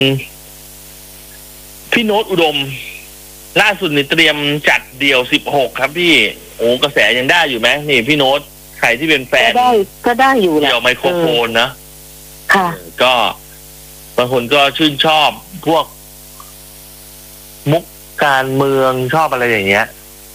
พี่โน้ตอุดมล่าสุดนี่เตรียมจัดเดี่ยว16ครับพี่โอ้กระแสยังได้อยู่ไหมนี่พี่โน้ตใครที่เป็นแฟนก็ได้อยู่แหละเดี่ยวไมโครโฟนนะค่ะก็บางคนก็ชื่นชอบพวกมุกการเมืองชอบอะไรอย่างเงี้ย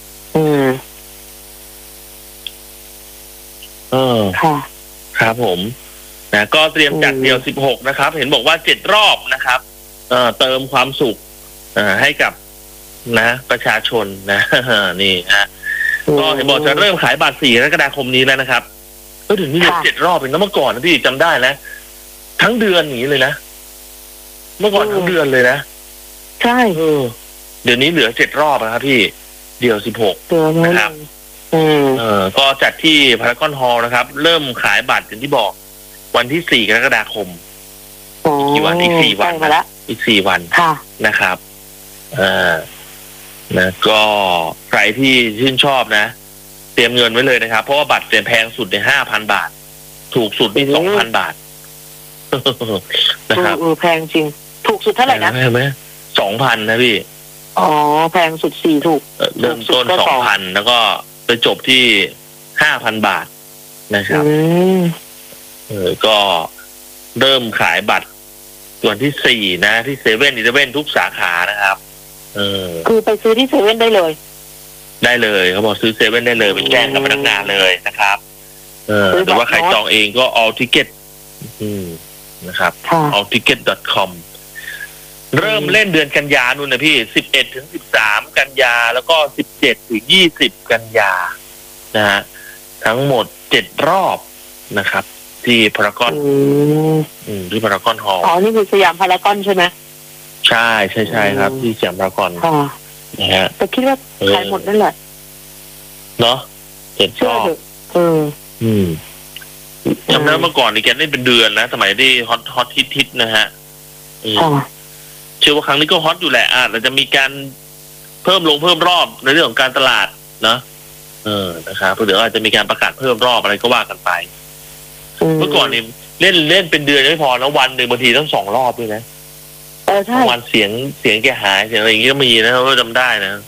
ค่ะครับผมนะก็เตรียมจัดเดี่ยว16นะครับเห็นบอกว่า7รอบนะครับเติมความสุขให้กับนะประชาชนนะนี่ฮะก็เห็นบอกจะเริ่มขายบัตร4 กรกฎาคมนี้แล้วนะครับก็ถึงนี่7รอบเป็นเมื่อก่อนนะพี่จำได้นะทั้งเดือนอย่างนี้เลยนะเมื่อก่อนทั้งเดือนเลยนะใช่เดี๋ยวนี้เหลือ7รอบนะครับพี่เดี่ยว16นะครับก็จัดที่พารากอนฮอลล์นะครับเริ่มขายบัตรอย่างที่บอกวันที่4 กรกฎาคมกี่วันอีก4 วันอีก4 วันนะครับนะก็ใครที่ชื่นชอบนะเตรียมเงินไว้เลยนะครับเพราะว่าบัตรแพงสุดใน5,000 บาทถูกสุดที่2,000 บาทนะครับแพงจริงถูกสุดเท่าไหร่นะแพงไหม2,000นะพี่อ๋อแพงสุด4ถูกเริ่มต้น2,000แล้วก็ไปจบที่5,000 บาทนะครับก็เริ่มขายบัตรวันที่4นะที่7-11ทุกสาขานะครับคือไปซื้อที่7ได้เลยเขาบอกซื้อ7ได้เลยไปแจ้งกับพนักงานเลยนะครับหรือว่าใครจองเองก็ all ticket นะครับ allticket.com เริ่มเล่นเดือนกันยานู่นนะพี่11-13กันยาแล้วก็17-20กันยานะฮะทั้งหมด7รอบนะครับที่พารากอนที่พารากอนฮอลล์อ๋อนี่คือสยามพารากอนใช่ไหมใช่ครับที่สยามพารากอนนะฮะแต่คิดว่าขายหมดนั่นแหละเนาะ7รอบจำได้เมื่อก่อนนี่แกเล่นเป็นเดือนนะสมัยที่ฮอตฮิตนะฮะเชื่อว่าครั้งนี้ก็ฮอตอยู่แหละอาจจะมีการเพิ่มรอบในเรื่องของการตลาดเนาะนะครับเดี๋ยวอาจจะมีการประกาศเพิ่มรอบอะไรก็ว่ากันไปเมื่อก่อนนี่เล่นเป็นเดือนไม่พอนะวันหนึ่งบางทีต้อง2 รอบด้วยนะใช่วันเสียงแกหายเสียงอะไรอย่างงี้ก็มีนะเราจำได้นะ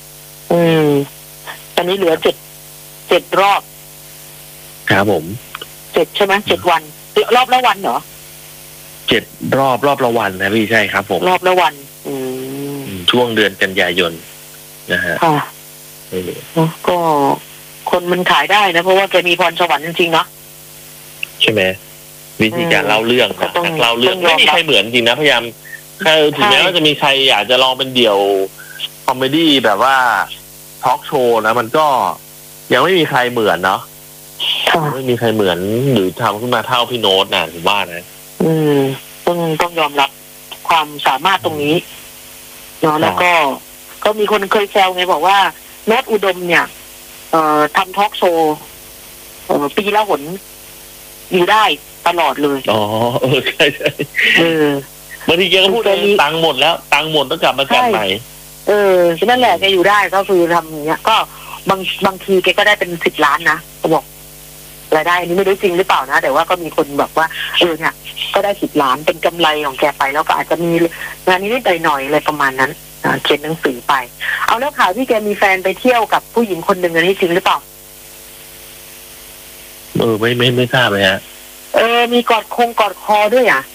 ตอนนี้เหลือ7รอบครับผม 7ใช่ไหม7 วันรอบละวันเหรอ 7 รอบละวันนะพี่ใช่ครับผมรอบละวันช่วงเดือนกันยายนนะฮะก็คนมันขายได้นะเพราะว่าแกมีพรสวรรค์จริงๆเนาะใช่ไหมวิธีการเล่าเรื่องนะเล่าเรื่องไม่มีใครเหมือนจริงนะพยายามถึงแม้ว่าจะมีใครอยากจะลองเป็นเดี่ยวคอมเมดี้แบบว่าทอล์กโชว์นะมันก็ยังไม่มีใครเหมือนเนาะไม่มีใครเหมือนหรือทำขึ้นมาเท่าพี่โน้ตนะผมว่านะต้องยอมรับความสามารถตรงนี้เนาะแล้วก็มีคนเคยแซวไงบอกว่าโน้ตอุดมเนี่ยทำทอล์กโชว์ปีละหนอยู่ได้ตลอดเลยอ๋อใช่บางทีแกก็พูดตังหมดแล้วตังหมดต้องกลับมาจัดใหม่นั่นแหละแกอยู่ได้ก็คือทำอย่างเงี้ยก็บางทีแกก็ได้เป็น10 ล้านนะเขาบอกรายได้นี้ไม่รู้จริงหรือเปล่านะแต่ว่าก็มีคนแบบว่าเนี่ยก็ได้10 ล้านเป็นกำไรของแกไปแล้วก็อาจจะมีงานนิดๆหน่อยๆอะไรประมาณนั้นเขียนหนังสือไปเอาแล้วข่าวที่แกมีแฟนไปเที่ยวกับผู้หญิงคนหนึ่งอันนี้จริงหรือเปล่าไม่ทราบเลยฮะมีกอดคอด้วยอ่ะ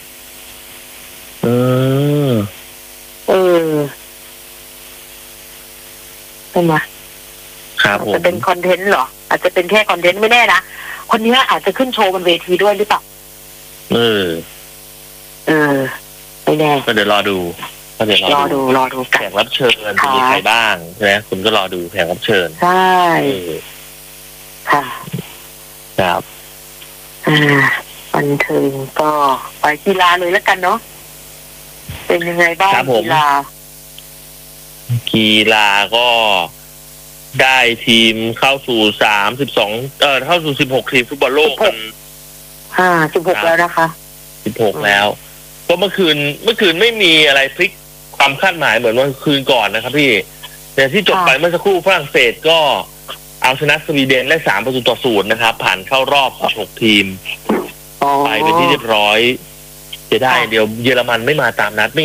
ใช่ไหมครับผมจะเป็นคอนเทนต์เหรออาจจะเป็นแค่คอนเทนต์ไม่แน่นะคนนี้อาจจะขึ้นโชว์บนเวทีด้วยหรือเปล่าไม่แน่ก็เดี๋ยวรอดูแขกรับเชิญจะมีใครบ้างใช่ไหมคุณก็รอดูแขกรับเชิญใช่ค่ะครับบันเทิงก็ไปกีฬาเลยแล้วกันเนาะเป็นยังไงบ้างกีฬาก็ได้ทีมเข้าสู่เข้าสู่16 ทีมฟุตบอลโลกกัน 16แล้วนะคะ 16แล้วก็เมื่อคืนไม่มีอะไรพลิกความคาดหมายเหมือนวันคืนก่อนนะครับพี่แต่ที่จบไปเมื่อสักครู่ฝรั่งเศสก็เอาชนะสวีเดนได้3-0นะครับผ่านเข้ารอบ16 ทีมไปเป็นที่เรียบร้อยจะได้เดี๋ยวเยอรมันไม่มาตามนัดไม่